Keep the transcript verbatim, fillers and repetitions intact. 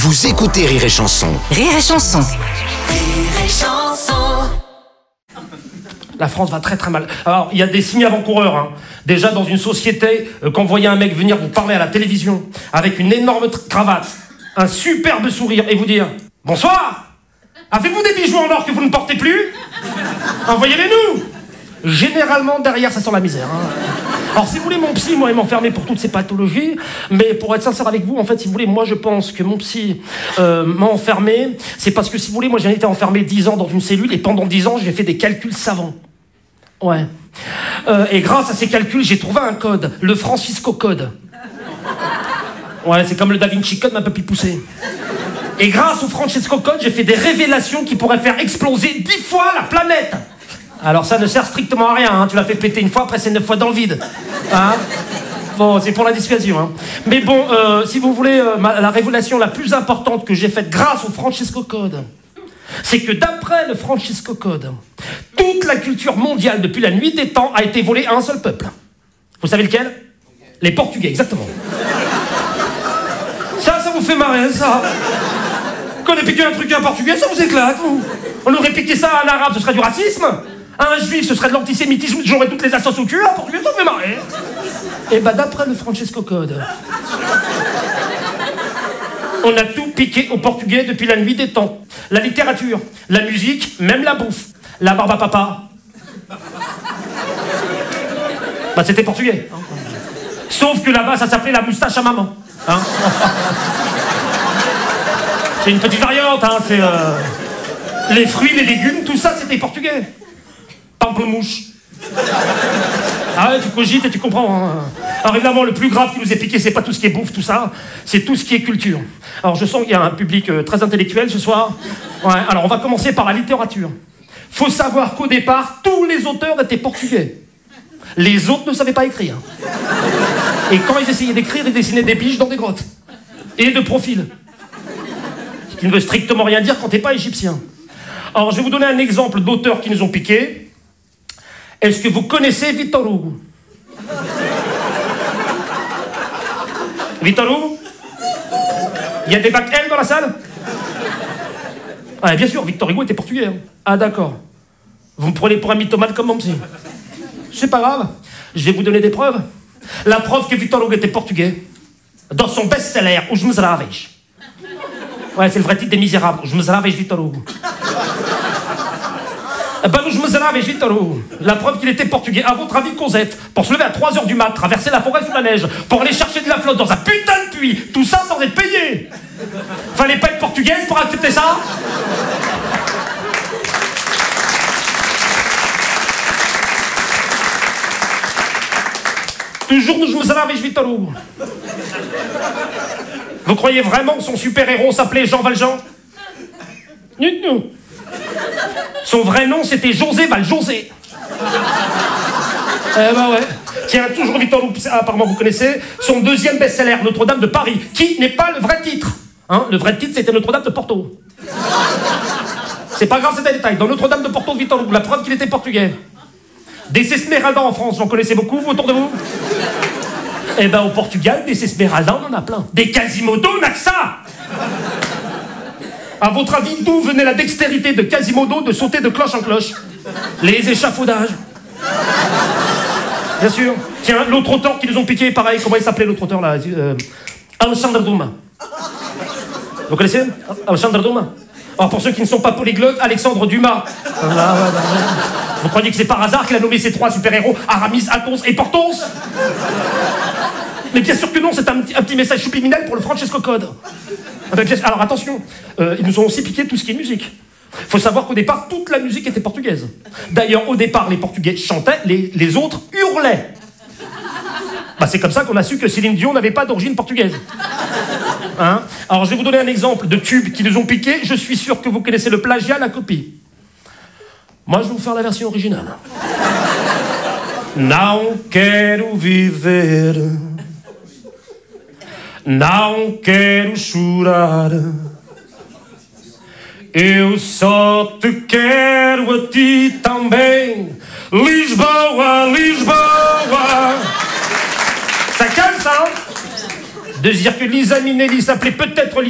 Vous écoutez Rire et Chanson. Rire et Chanson. Rire et Chanson. La France va très très mal. Alors, il y a des signes avant-coureurs. Hein. Déjà, dans une société, euh, quand vous voyez un mec venir vous parler à la télévision avec une énorme tr- cravate, un superbe sourire et vous dire « Bonsoir ! Avez-vous des bijoux en or que vous ne portez plus ? Envoyez-les-nous » Généralement, derrière, ça sent la misère. Hein. Alors, si vous voulez, mon psy, moi, il m'a enfermé pour toutes ces pathologies. Mais pour être sincère avec vous, en fait, si vous voulez, moi, je pense que mon psy euh, m'a enfermé. C'est parce que, si vous voulez, moi, j'ai été enfermé dix ans dans une cellule et pendant dix ans, j'ai fait des calculs savants. Ouais. Euh, et grâce à ces calculs, j'ai trouvé un code, le Francisco Code. Ouais, c'est comme le Da Vinci Code, mais un peu plus poussé. Et grâce au Francisco Code, j'ai fait des révélations qui pourraient faire exploser dix fois la planète. Alors ça ne sert strictement à rien, hein. Tu l'as fait péter une fois, après c'est neuf fois dans le vide. Hein? Bon, c'est pour la dissuasion. Hein. Mais bon, euh, si vous voulez, euh, ma, la révélation la plus importante que j'ai faite grâce au Francisco Code, c'est que d'après le Francisco Code, toute la culture mondiale depuis la nuit des temps a été volée à un seul peuple. Vous savez lequel ? Les Portugais, exactement. Ça, ça vous fait marrer, ça. Qu'on ait piqué un truc à un Portugais, ça vous éclate, vous. On aurait piqué ça à un arabe, ce serait du racisme. À un juif, ce serait de l'antisémitisme, j'aurais toutes les assos au cul. Un Portugais, ça fait marrer. Et bah, d'après le Francisco Code, on a tout piqué aux Portugais depuis la nuit des temps. La littérature, la musique, même la bouffe. La barbe à papa. Bah, c'était portugais. Hein. Sauf que là-bas, ça s'appelait la moustache à maman. Hein. C'est une petite variante, hein. C'est euh, les fruits, les légumes, tout ça, c'était portugais. Pamplemouche. Ah ouais, tu cogites et tu comprends. Hein. Alors évidemment, le plus grave qui nous est piqué, c'est pas tout ce qui est bouffe, tout ça, c'est tout ce qui est culture. Alors je sens qu'il y a un public euh, très intellectuel ce soir. Ouais, alors on va commencer par la littérature. Faut savoir qu'au départ, tous les auteurs étaient portugais. Les autres ne savaient pas écrire. Et quand ils essayaient d'écrire, ils dessinaient des biches dans des grottes. Et de profil. Ce qui ne veut strictement rien dire quand t'es pas égyptien. Alors je vais vous donner un exemple d'auteurs qui nous ont piqué. Est-ce que vous connaissez Victor Hugo ? Victor Hugo ? Il y a des bacs L dans la salle ? Ah, bien sûr, Victor Hugo était portugais. Hein. Ah, d'accord. Vous me prenez pour un mythomane comme mon psy. C'est pas grave. Je vais vous donner des preuves. La preuve que Victor Hugo était portugais, dans son best-seller, Os Miseráveis. Ouais, c'est le vrai titre des Misérables. Os Miseráveis Victor Hugo. Ben, Os Miseráveis Victor Hugo. La preuve qu'il était portugais. À votre avis, Cosette, pour se lever à trois heures du mat, traverser la forêt sous la neige, pour aller chercher de la flotte dans un putain de puits, tout ça sans être payé. Fallait pas être portugaise pour accepter ça ? Toujours Os Miseráveis Victor Hugo. Vous croyez vraiment que son super-héros s'appelait Jean Valjean ? Non, non. Son vrai nom, c'était José Valjosé. Eh ben ouais. Tiens, toujours Victor Hugo, apparemment vous connaissez, son deuxième best-seller, Notre-Dame de Paris, qui n'est pas le vrai titre. Hein, le vrai titre, c'était Notre-Dame de Porto. C'est pas grave, c'est un détail. Dans Notre-Dame de Porto, Victor Hugo, la preuve qu'il était portugais. Des Esmeraldas en France, j'en connaissez beaucoup, vous, autour de vous ? Eh ben, au Portugal, des Esmeraldas, on en a plein. Des Quasimodo, on n'a que ça. À votre avis, d'où venait la dextérité de Quasimodo de sauter de cloche en cloche ? Les échafaudages. Bien sûr. Tiens, l'autre auteur qui nous ont piqué, pareil, comment il s'appelait l'autre auteur là ? euh, Alexandre Dumas. Vous connaissez Alexandre Dumas ? Alors pour ceux qui ne sont pas polyglottes, Alexandre Dumas. Voilà, voilà, voilà. Vous croyez que c'est par hasard qu'il a nommé ces trois super-héros, Aramis, Athos et Porthos ? Mais bien sûr que non, c'est un, un petit message subliminal pour le Francisco Code. Alors attention, euh, ils nous ont aussi piqué tout ce qui est musique. Faut savoir qu'au départ, toute la musique était portugaise. D'ailleurs, au départ, les Portugais chantaient, les, les autres hurlaient. Bah, c'est comme ça qu'on a su que Céline Dion n'avait pas d'origine portugaise. Hein ? Alors je vais vous donner un exemple de tubes qui nous ont piqué. Je suis sûr que vous connaissez le plagiat, la copie. Moi, je vais vous faire la version originale. Não quero viver, não quero chorar, eu só te quero a ti também, Lisboa, Lisboa. Ça calme, ça, hein ? De se dire que Lisa Minnelli s'appelait peut-être